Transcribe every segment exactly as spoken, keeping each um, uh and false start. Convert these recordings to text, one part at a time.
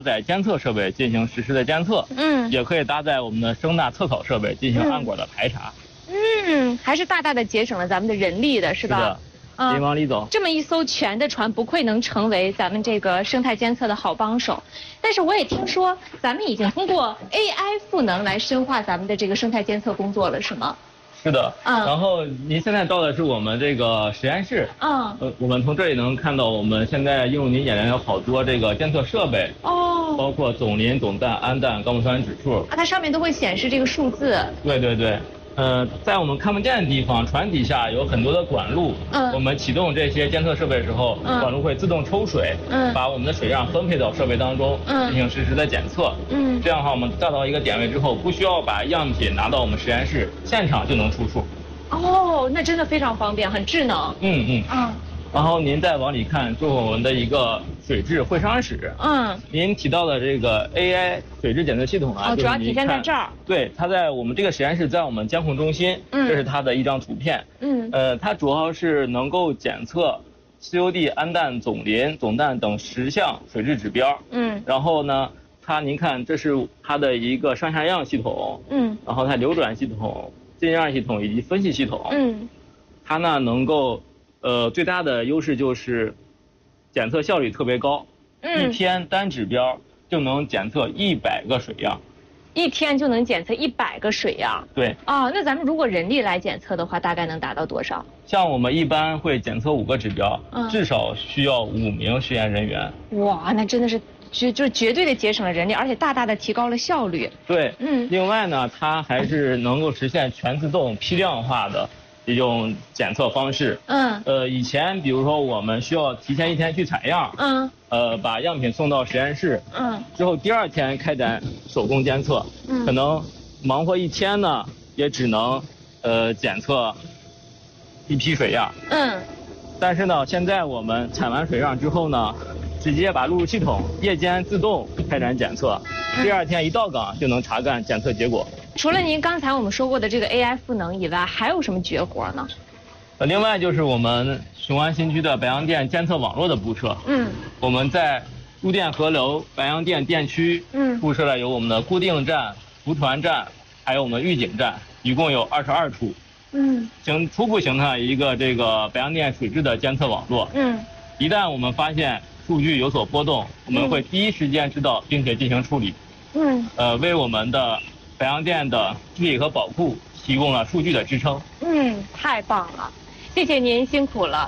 在监测设备进行实时的监测， 嗯， 也可以搭载我们的声纳测考设备进行暗管的排查。 嗯，还是大大的节省了咱们的人力的，是吧？ 是的。您往里走。 这么一艘全的船，不愧能成为咱们这个生态监测的好帮手。但是我也听说，咱们已经通过 A I 赋能来深化咱们的这个生态监测工作了，是吗？ 是的。 嗯。 然后您现在到的是我们这个实验室。 嗯。 呃，我们从这里能看到，我们现在映入您眼帘有好多这个监测设备。哦。包括总磷、总氮、氨氮、高锰酸指数。 啊，它上面都会显示这个数字。 对对对。呃，在我们看不见的地方，船底下有很多的管路。嗯。我们启动这些监测设备的时候，嗯、管路会自动抽水，嗯，把我们的水样分配到设备当中，嗯，进行实时的检测。嗯。这样的话，我们到到一个点位之后，不需要把样品拿到我们实验室，现场就能出数。 哦，那真的非常方便，很智能。 嗯嗯。嗯。然后您再往里看，就是我们的一个水质会商室。嗯。您提到的这个 A I 水质检测系统啊， 哦，主要体现在这儿。 对，它在我们这个实验室，在我们监控中心。嗯。这是它的一张图片。嗯。呃，它主要是能够检测 C O D、氨氮、总磷、总氮等十项水质指标。嗯。然后呢，它您看，这是它的一个上下样系统。嗯。然后它流转系统、进样系统以及分析系统。嗯。它呢能够。呃，最大的优势就是检测效率特别高，嗯、一天单指标就能检测一百个水样， 一天就能检测一百个水样。 对。 啊，那咱们如果人力来检测的话，大概能达到多少？ 像我们一般会检测五个指标，嗯、至少需要五名实验人员。 哇，那真的是绝就是绝对的节省了人力，而且大大的提高了效率。 对，嗯。另外呢，它还是能够实现全自动批量化的一种检测方式。嗯。呃，以前比如说我们需要提前一天去采样。嗯。呃，把样品送到实验室。嗯。之后第二天开展手工监测。嗯。可能忙活一天呢，也只能呃检测一批水样。嗯。但是呢，现在我们采完水样之后呢，直接把录入系统夜间自动开展检测，第二天一到岗就能查看检测结果。 除了您刚才我们说过的这个 A I 赋能以外，还有什么绝活呢？ 呃，另外就是我们雄安新区的白洋淀监测网络的布设。嗯。我们在陆电河流白洋淀电区，嗯，布设了有我们的固定站、浮船站，还有我们预警站，一共有二十二处。嗯。形初步形成一个这个白洋淀水质的监测网络。嗯。一旦我们发现数据有所波动，我们会第一时间知道，并且进行处理。嗯。呃，为我们的白洋淀的治理和保护提供了数据的支撑。 嗯，太棒了，谢谢您，辛苦了。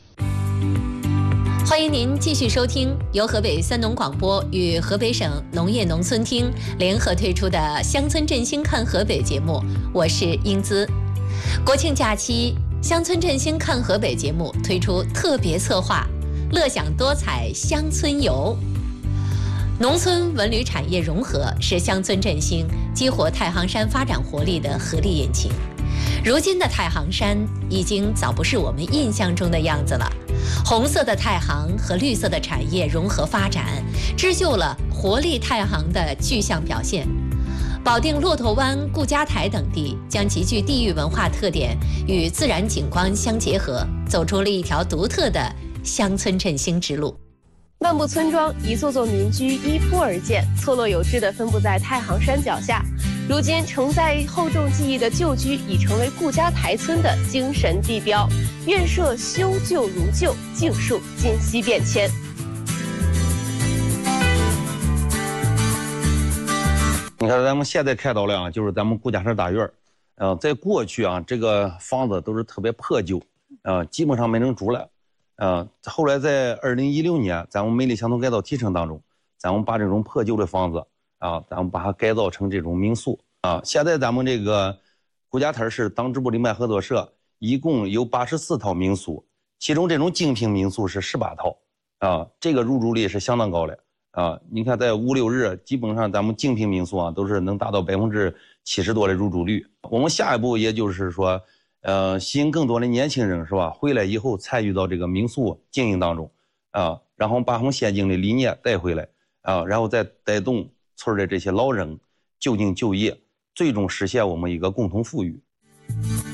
欢迎您继续收听由河北三农广播与河北省农业农村厅联合推出的《乡村振兴看河北》节目，我是英姿。国庆假期，《乡村振兴看河北》节目推出特别策划“乐享多彩乡村游”。农村文旅产业融合是乡村振兴、激活太行山发展活力的合力引擎。如今的太行山已经早不是我们印象中的样子了，红色的太行和绿色的产业融合发展，织就了活力太行的具象表现。保定骆驼湾、顾家台等地将极具地域文化特点与自然景观相结合，走出了一条独特的乡村振兴之路。 漫步村庄，一座座民居依坡而建，错落有致地分布在太行山脚下。如今承载厚重记忆的旧居已成为顾家台村的精神地标。院舍修旧如旧，径树今昔变迁。 你看，咱们现在看到了，就是咱们顾家台大院儿，呃，在过去啊，这个房子都是特别破旧，呃，基本上没人住了。呃，后来在二零一六年，咱们美丽乡村改造提升当中，咱们把这种破旧的房子啊，咱们把它改造成这种民宿啊。现在咱们这个顾家台市党支部林办合作社一共有八十四套民宿，其中这种精品民宿是十八套啊，这个入住率是相当高的啊。你看，在五六日，基本上咱们精品民宿啊都是能达到百分之七十多的入住率。我们下一步也就是说。呃，吸引更多的年轻人是吧？回来以后参与到这个民宿经营当中，啊，然后把我们先进的理念带回来，啊，然后再带动村的这些老人就近就业，最终实现我们一个共同富裕。